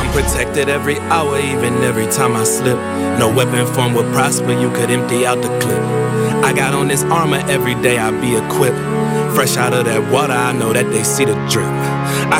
Protected every hour, even every time I slip. No weapon form would prosper, you could empty out the clip. I got on this armor every day, I be equipped. Fresh out of that water, I know that they see the drip. I